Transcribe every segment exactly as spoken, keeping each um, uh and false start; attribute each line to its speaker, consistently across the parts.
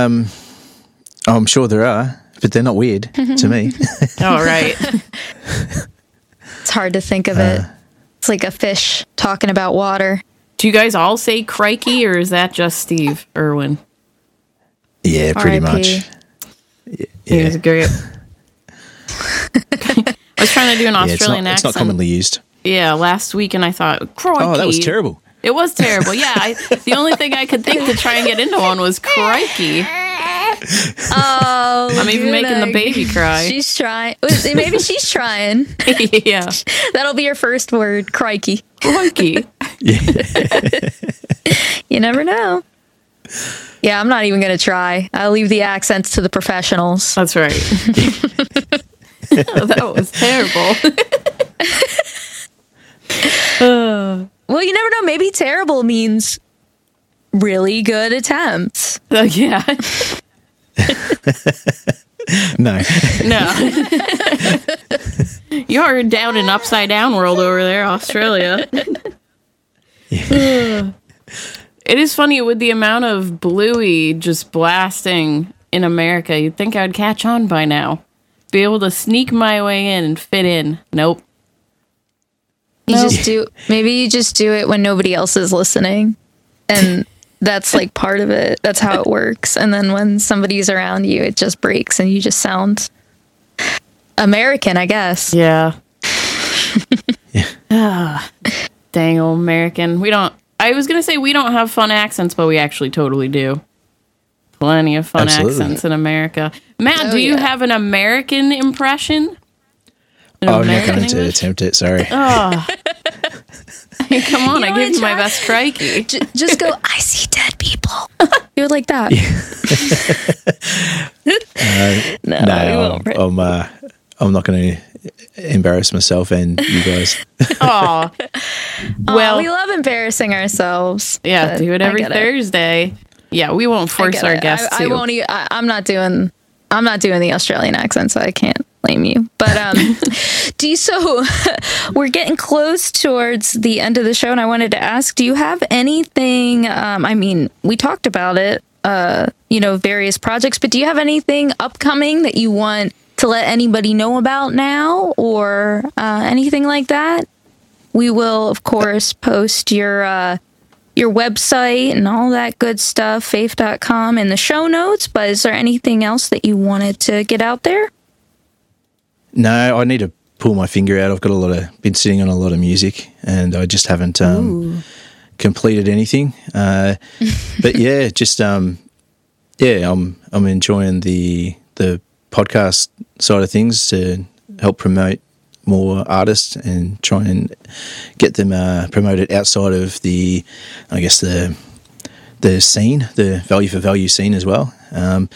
Speaker 1: Um, oh, I'm sure there are, but they're not weird to me.
Speaker 2: Oh, right.
Speaker 3: It's hard to think of it. It's like a fish talking about water.
Speaker 2: Do you guys all say crikey, or is that just Steve Irwin?
Speaker 1: Yeah, pretty
Speaker 3: R I P
Speaker 1: much.
Speaker 2: He
Speaker 1: Yeah.
Speaker 2: was great. I was trying to do an
Speaker 1: Yeah, it's
Speaker 2: Australian
Speaker 1: not, it's
Speaker 2: accent.
Speaker 1: not commonly used.
Speaker 2: Yeah, last week, and I thought, crikey.
Speaker 1: Oh, that was terrible.
Speaker 2: It was terrible. Yeah, I, the only thing I could think to try and get into one was crikey.
Speaker 3: Oh,
Speaker 2: I'm even making the baby cry.
Speaker 3: She's trying. Maybe she's trying.
Speaker 2: Yeah,
Speaker 3: That'll be your first word, crikey.
Speaker 2: crikey.
Speaker 3: You never know. Yeah, I'm not even going to try. I'll leave the accents to the professionals.
Speaker 2: That's right. Oh, that was terrible. uh,
Speaker 3: Well, you never know. Maybe terrible means really good attempts.
Speaker 2: uh, yeah.
Speaker 1: No.
Speaker 2: No. You're down in upside down world over there, Australia.
Speaker 1: Yeah.
Speaker 2: It is funny with the amount of Bluey just blasting in America. You'd think I'd catch on by now. Be able to sneak my way in and fit in. Nope.
Speaker 3: You
Speaker 2: No.
Speaker 3: just do. Maybe you just do it when nobody else is listening, and that's like part of it. That's how it works. And then when somebody's around you, it just breaks, and you just sound American, I guess.
Speaker 2: Yeah.
Speaker 1: Yeah.
Speaker 2: Ah, dang old American. We don't. I was gonna say we don't have fun accents, but we actually totally do. Plenty of fun
Speaker 1: Absolutely.
Speaker 2: accents in America. Matt,
Speaker 3: Oh,
Speaker 2: do you
Speaker 3: yeah.
Speaker 2: have an American impression? An
Speaker 1: Oh, I'm not
Speaker 2: American
Speaker 1: going to
Speaker 2: English?
Speaker 1: attempt it, sorry.
Speaker 2: Oh. Come on,
Speaker 3: You
Speaker 2: I
Speaker 3: wanna
Speaker 2: give you my
Speaker 3: try?
Speaker 2: best crikey.
Speaker 3: J- just go, I see dead people. Do it like that. no,
Speaker 1: no,
Speaker 3: you
Speaker 1: I'm,
Speaker 3: won't. Right?
Speaker 1: I'm, uh, I'm not going to embarrass myself and you guys.
Speaker 2: Oh,
Speaker 3: Well,
Speaker 2: well,
Speaker 3: we love embarrassing ourselves.
Speaker 2: yeah,
Speaker 3: but
Speaker 2: do it
Speaker 3: I
Speaker 2: every
Speaker 3: get it.
Speaker 2: Thursday. Yeah, we won't
Speaker 3: I
Speaker 2: force
Speaker 3: get
Speaker 2: our
Speaker 3: it.
Speaker 2: guests
Speaker 3: I,
Speaker 2: to.
Speaker 3: I won't. e- I, I'm not doing. I'm not doing the Australian accent, so I can't blame you. But um, do you? So we're getting close towards the end of the show, and I wanted to ask: do you have anything? Um, I mean, we talked about it. Uh, you know, various projects, but do you have anything upcoming that you want to let anybody know about now, or uh, anything like that? We will, of course, post your. Uh, your website and all that good stuff, faith dot com, in the show notes. But is there anything else that you wanted to get out there?
Speaker 1: No, I need to pull my finger out. I've got a lot of, been sitting on a lot of music and I just haven't um, completed anything. Uh, but yeah, just, um, yeah, I'm, I'm enjoying the, the podcast side of things to help promote more artists and try and get them uh, promoted outside of the, I guess the the scene, the value for value scene as well. Um,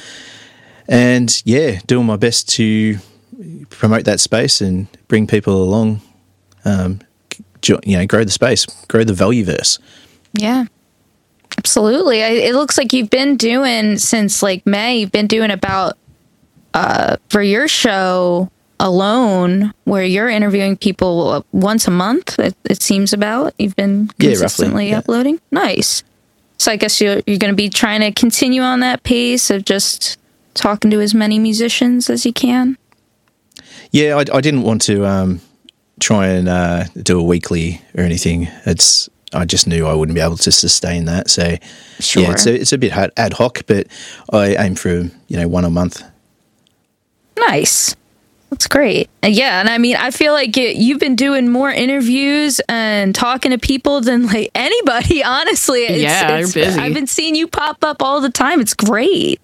Speaker 1: and yeah, doing my best to promote that space and bring people along. Um, jo- you know, grow the space, grow the Valueverse.
Speaker 3: Yeah, absolutely. I, it looks like you've been doing since like May. You've been doing about uh, for your show alone, where you're interviewing people uh, once a month. It, it seems about you've been
Speaker 1: Yeah, roughly,
Speaker 3: consistently
Speaker 1: yeah.
Speaker 3: uploading. Nice. So I guess you're you're going to be trying to continue on that pace of just talking to as many musicians as you can.
Speaker 1: Yeah, I, I didn't want to um, try and uh, do a weekly or anything. It's I just knew I wouldn't be able to sustain that. So
Speaker 3: Sure.
Speaker 1: yeah, it's a, it's a bit ad ad hoc, but I aim for you know one a month.
Speaker 3: Nice. That's great. And yeah, and I mean, I feel like it, you've been doing more interviews and talking to people than like anybody, honestly. It's,
Speaker 2: Yeah,
Speaker 3: it's,
Speaker 2: you're busy.
Speaker 3: I've been seeing you pop up all the time. It's great.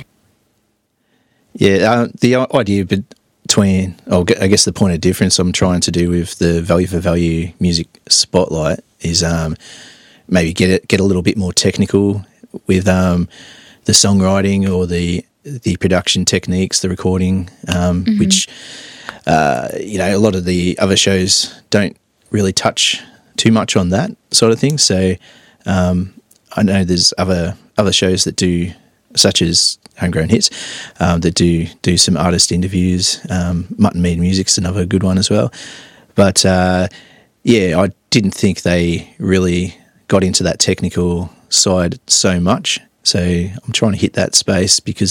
Speaker 1: Yeah, uh, the i- idea between, oh, I guess the point of difference I'm trying to do with the Value for Value Music Spotlight is um, maybe get it get a little bit more technical with um, the songwriting or the the production techniques, the recording, um,
Speaker 3: Mm-hmm.
Speaker 1: which uh, you know a lot of the other shows don't really touch too much on that sort of thing. So um, I know there's other other shows that do, such as Homegrown Hits, um, that do do some artist interviews. Um, Mutton Mead Music's another good one as well. But uh, yeah, I didn't think they really got into that technical side so much. So I'm trying to hit that space because